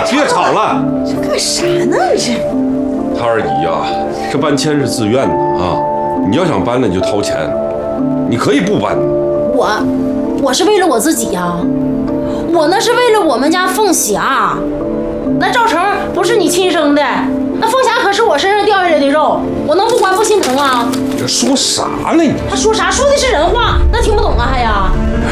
别吵了。 这干啥呢？这他二姨呀，这搬迁是自愿的啊，你要想搬了你就掏钱，你可以不搬。 我是为了我自己呀，我那是为了我们家凤霞。那赵成不是你亲生的，那凤霞可是我身上掉下来的肉，我能不管不心疼啊？ 你这说啥呢你？ 他说啥？说的是人话，那听不懂啊还呀？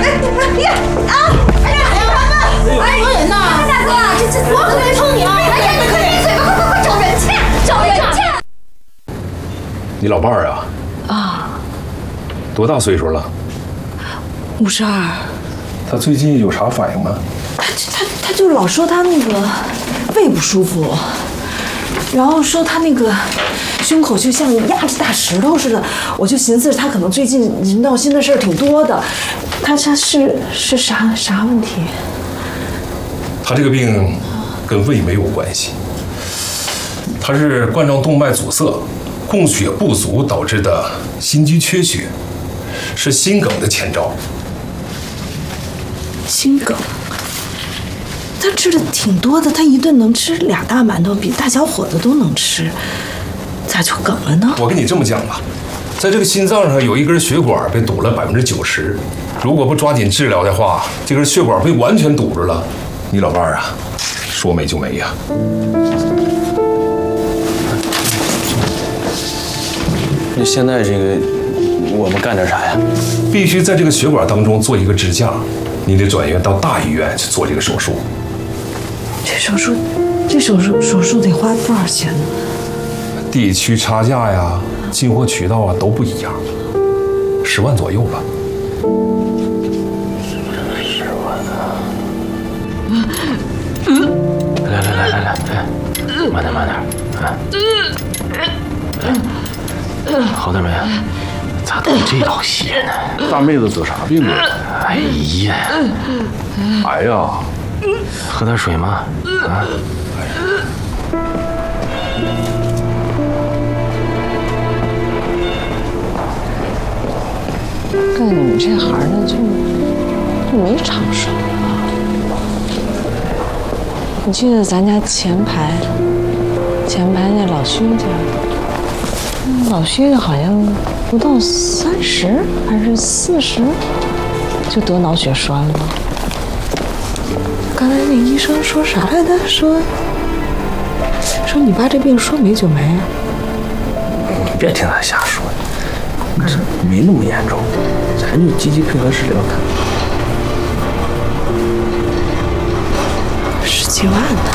哎呀，人呐！ 大哥，这我可没碰你啊！ 哎呀，你快闭嘴吧，快找人去，找人去！ 你老伴儿啊？ 啊， 多大岁数了 52。 他最近有啥反应吗？ 他就老说他那个胃不舒服，然后说他那个胸口就像压着大石头似的。我就寻思他可能最近闹心的事儿挺多的。他是啥问题？ 他这个病跟胃没有关系，他是冠状动脉阻塞、供血不足导致的心肌缺血，是心梗的前兆。 心梗？他吃的挺多的，他一顿能吃2大馒头，比大小伙子都能吃，咋就梗了呢？ 我跟你这么讲吧，在这个心脏上有一根血管被堵了90%，如果不抓紧治疗的话，这根血管被完全堵住了，你老伴儿啊，说没就没呀。 那现在这个我们干点啥呀？ 必须在这个血管当中做一个支架，你得转院到大医院去做这个手术。 这手术得花多少钱呢？ 地区差价呀、进货渠道啊都不一样，10万左右吧。 10万啊！来，慢点啊！好点没？咋都这老些呢？ 大妹子得啥病啊？ 哎呀， 癌呀！ 喝点水吗？啊！ 干你们这行的就没长手啊！你记得咱家前排那老薛家，老薛好像不到30还是40就得脑血栓了。刚才那医生说啥来着？说你爸这病说没就没。 你别听他瞎说，这没那么严重，咱就积极配合治疗看。 10几万呢！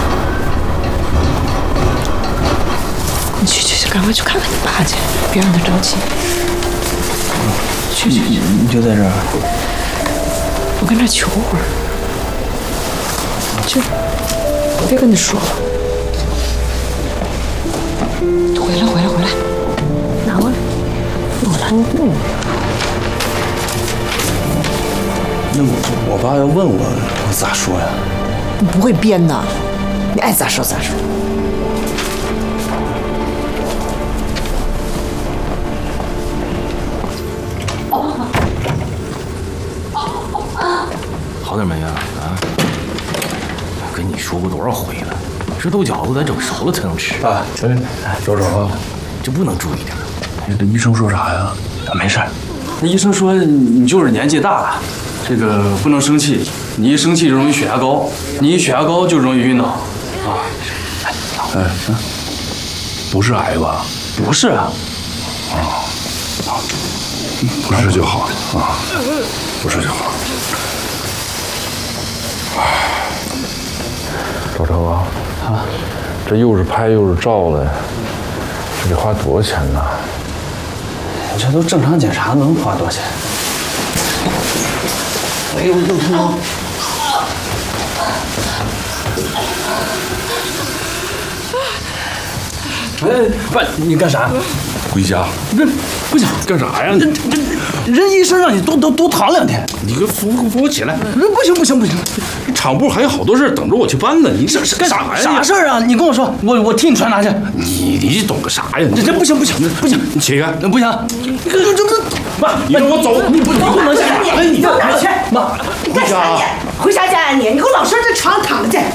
你去，赶快去看看你爸去，别让他着急。去， 你就在这儿。 我跟这求会儿。去，别跟他说了。回来，拿过来。 那我爸要问我咋说呀？ 你不会编的，你爱咋说咋说。 好点没啊？我跟你说过多少回了，这豆饺子得整熟了才能吃啊！瞅瞅啊， 这不能注意点。 这医生说啥呀？ 没事，那医生说你就是年纪大了，这个不能生气，你一生气就容易血压高，你一血压高就容易晕倒啊。 不是癌吧？ 不是啊。 不是就好啊，不是就好。 老程啊，这又是拍又是照的，这得花多少钱呢？ 这都正常检查，能花多少钱？哎呦，又疼！哎，爸，你干啥？ 回家。 不行， 干啥呀？ 人医生让你多躺2天。 你给扶我起来！ 不行， 这厂部还有好多事等着我去办呢。你这是干啥呀？ 啥事儿啊？你跟我说，我替你传达去。 你懂个啥呀？ 这不行， 你起开！ 不行，这妈， 你让我走！ 你不能下。 你到哪去？ 妈， 你干啥你？回啥家呀你？你给我老实这床上躺着去。